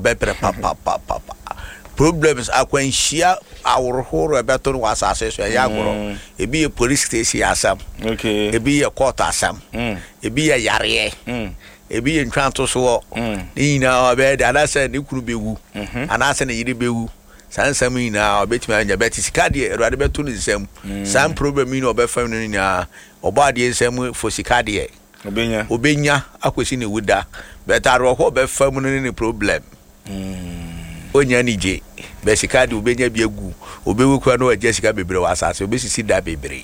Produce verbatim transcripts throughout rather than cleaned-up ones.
bebre papa papa problems akwanhia awrohoro ebeto no wasase so ya agoro ebi ye police station asam okay ebi ye court asam ebi ye yare ebi ye ntwanto so ni na obe da na say ni kuru bewu ana say ni yiri bewu sansam ni na obetima anya beti sika de erade beto ni nsam sam problem ni obefam no ni na oba de nsam for sika de obenya obenya akwesi ni wuda betaro ho obefam no ni problem onya ni je be sika de obenya bi egu obewu kwa no Jessica bebre wasase obesisi da bebre.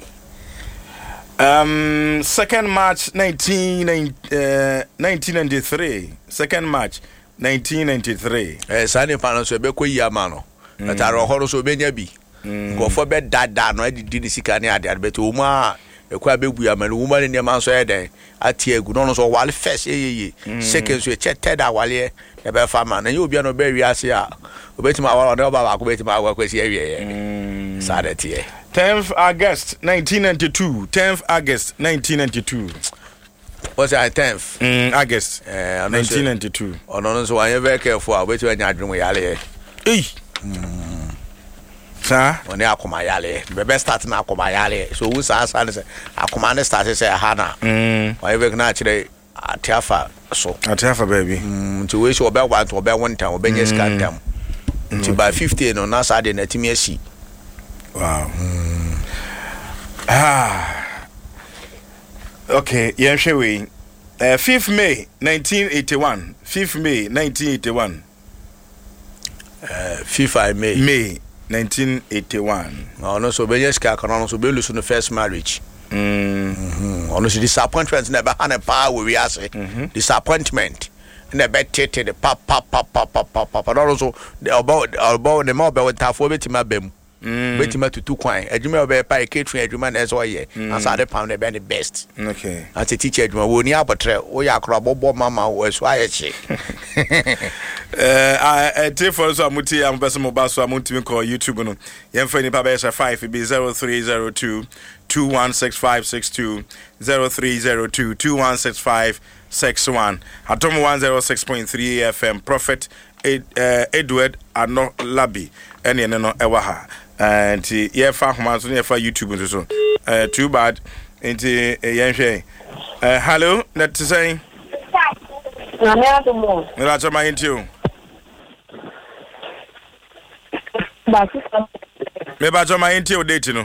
Um, second March nineteen ninety-three. Second March nineteen ninety-three. Eh, sani pano so be ko yama no. Betaro horo so benya bi. Go for be dada no adi di sika ne ade ade beto omu a ekwa bebu yama no woman ne man so eden atie egu no no so wale first yeye. Second so che ted awale e be fama na ye obi no be wi ase a obetima awale no ba ba ko betima awa kwesi awie. Sadete. tenth August nineteen ninety-two. tenth August nineteen ninety-two. What's that tenth? Mm, August uh, nineteen ninety-two. Oh no no so I very careful wait when you adwum yale. Eh. Mm. Sa oni akoma yale. Be best start na akoma yale. So who sa sa say akoma na start say hana. Mm. Why we na kire atiafa so. Atiafa baby. Mm to we so obe want to obe one time obe yes can time. Until by fifty no na sa de na timi asi. Wow. Mm. Ah. Okay, yeah, shall we? Uh, fifth May nineteen eighty-one. fifth May nineteen eighty-one. Uh, fifth May. May nineteen eighty-one. No, no, so Benya's car can also be losing the first marriage. Mm-hmm. Honestly, disappointment never had a power we are saying. Disappointment. Never tated the pop, pop, pop, pop, pop, pop, pop. And also, the about about the mobile with half over to my bem. Betima to two coin. A jumel be by catering a human as well, yeah. And so the pound the very best. Okay. As a teacher, you will near but we are crab mama was why she. I take for some muti and Besamo Basso Muti call YouTube. No, Yan Fanny Pabesa five be zero three zero two two one six five six two zero three zero two two one six five six one. Atom one zero six point three F M. Prophet Ed, uh, Edward Ano Labi. Any no ewaha. And yeah, for Hamas on for YouTube so. Uh, too bad. Into Yanshe. Uh, hello, let's say. I'm out of more. That's my into. Maybe I my into date, you know.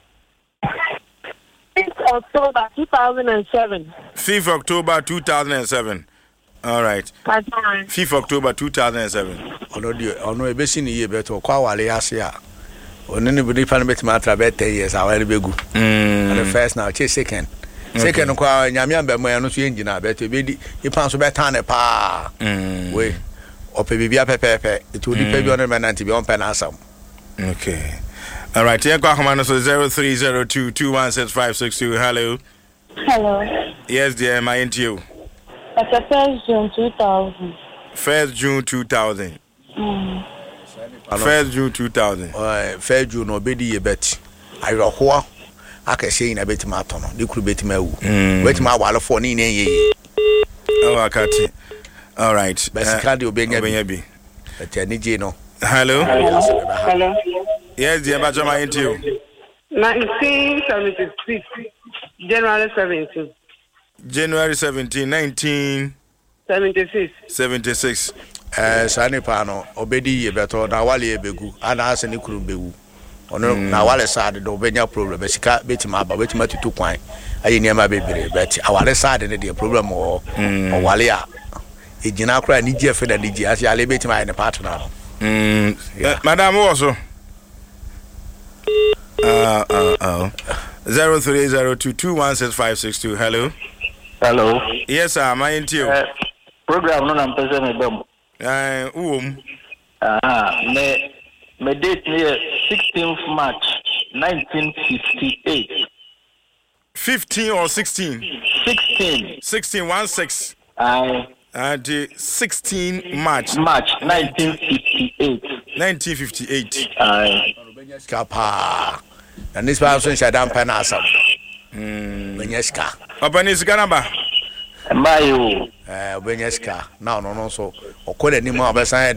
fifth October two thousand seven. fifth October two thousand seven. All right. fifth October two thousand seven. Ono dio ono ebesi ni ye beto kwa wale asia. Ono ni budi pan beti matra be ten years awale begu. Mm. The first now che second. Second kwa nyame amba mo ya no so engina beto bedi ipan so beta ne pa. Mm. We ope bibia pepepe it will depend on the ninety be on pen asam. Okay. All right. Here kwa komando so zero three zero two two one six five six two. Hello. Hello. Yes, dear, my into you. It's the first June two thousand. First June two thousand. Mm. First June two thousand. Uh, first June no bedi ye bet. Ayo ho aka say na beti ma tono. Di kuru beti ma wu. Beti ma wale for ni ne ye. Oh, akati. All right. Basically uh, obenya obenya bi. Ati ani je no. Hello. Hello. Yes, dear, but my into you. nineteen seventy-six. January seventeenth. January seventeenth, nineteen seventy-six. seventy-six. Eh sani pa no obedi ye beto na wale ebegu ana ase ne kuru bewu ono na wale side do obenya problem sika betima aba betima tutu kwan ayi niam abebere bet awale side ne de problem o o wale a ejina akra ni je fe na ni je ase ale betima ayi ne partner no mm madam also uh uh uh zero three zero two two one six five six two. Hello. Hello. Yes, sir. My into uh, program no na pese me bem. Uh, um. Ah, me me date near sixteenth March nineteen fifty-eight. fifteen or sixteen? sixteen. sixteen, one six. Aye. And uh, sixteen March. March nineteen fifty-eight. nineteen fifty-eight. Aye. Kapa. And this person said I'm penasam. Hmm. Benyeska. Obanis Ganaba. Mayo. Eh, Benyeska. Now no no so. Okole ni mo abesan